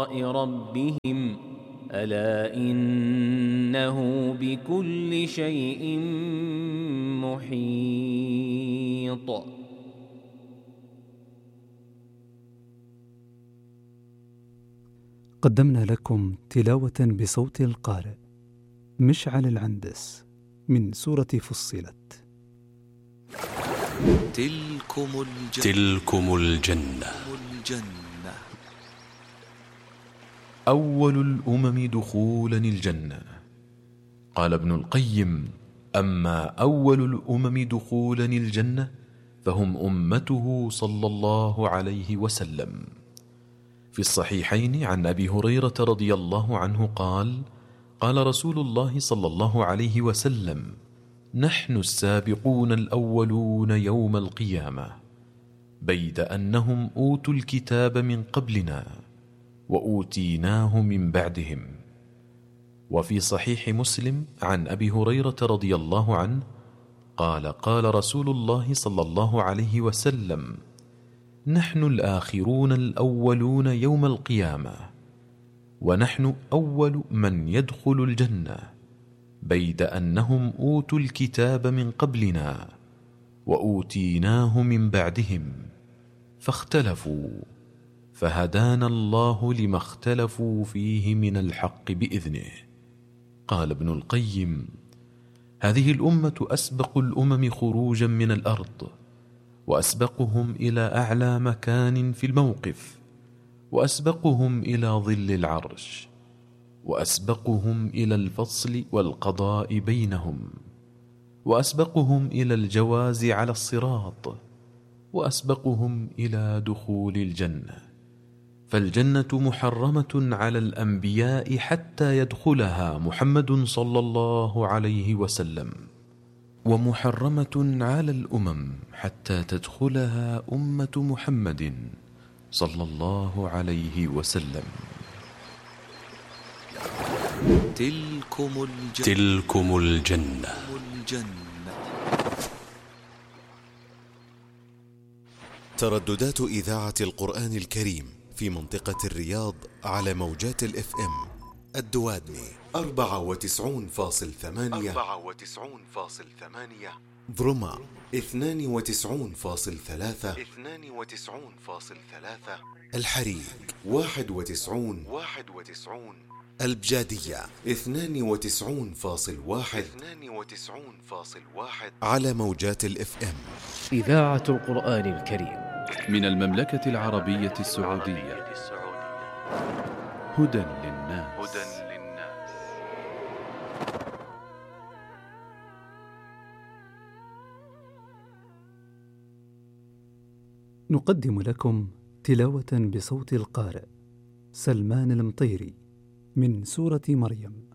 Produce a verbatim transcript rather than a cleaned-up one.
ربهم ألا إنه بكل شيء محيط. قدمنا لكم تلاوة بصوت القارئ مشعل العندس من سورة فصلت. تلكم الجنة, تلكم الجنة. الجنة أول الأمم دخولا الجنة. قال ابن القيم: أما أول الأمم دخولا الجنة فهم أمته صلى الله عليه وسلم. في الصحيحين عن أبي هريرة رضي الله عنه قال: قال رسول الله صلى الله عليه وسلم: نحن السابقون الأولون يوم القيامة، بيد أنهم أوتوا الكتاب من قبلنا وأوتيناه من بعدهم. وفي صحيح مسلم عن أبي هريرة رضي الله عنه قال: قال رسول الله صلى الله عليه وسلم: نحن الآخرون الأولون يوم القيامة، ونحن أول من يدخل الجنة، بيد أنهم أوتوا الكتاب من قبلنا وأوتيناه من بعدهم، فاختلفوا فهدانا الله لما اختلفوا فيه من الحق بإذنه. قال ابن القيم: هذه الأمة أسبق الأمم خروجا من الأرض، وأسبقهم إلى أعلى مكان في الموقف، وأسبقهم إلى ظل العرش، وأسبقهم إلى الفصل والقضاء بينهم، وأسبقهم إلى الجواز على الصراط، وأسبقهم إلى دخول الجنة. فالجنة محرمة على الأنبياء حتى يدخلها محمد صلى الله عليه وسلم، ومحرمة على الأمم حتى تدخلها أمة محمد صلى الله عليه وسلم. تلكم الجنة, تلكم الجنة. الجنة. ترددات إذاعة القرآن الكريم في منطقة الرياض على موجات الاف ام: الدوادمي أربعة وتسعين فاصل ثمانية، ضرما اثنان وتسعين فاصل ثلاثة، الحريق واحد وتسعين، البجادية اثنان وتسعين فاصل واحد على موجات الاف ام. إذاعة القرآن الكريم من المملكة العربية السعودية. هدى للناس. نقدم لكم تلاوة بصوت القارئ سلمان المطيري من سورة مريم.